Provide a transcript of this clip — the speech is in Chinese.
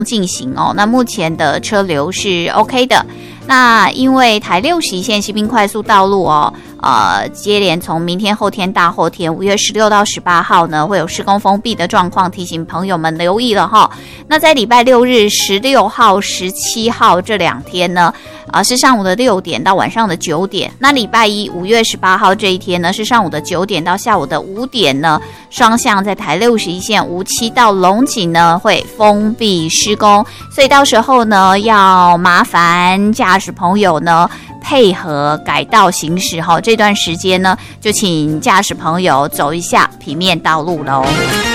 进行哦。那目前的车流是 OK 的。那因为台61线西滨快速道路哦，接连从明天、后天、大后天5月16到18号呢，会有施工封闭的状况，提醒朋友们留意了哈。那在礼拜六日16号、17号这2天呢，是上午的6点到晚上的9点。那礼拜一5月18号这一天呢，是上午的9点到下午的5点呢，双向在台61线无期到龙井呢会封闭施工，所以到时候呢要麻烦驾驶朋友呢配合改道行驶哈。这段时间呢，就请驾驶朋友走一下平面道路喽。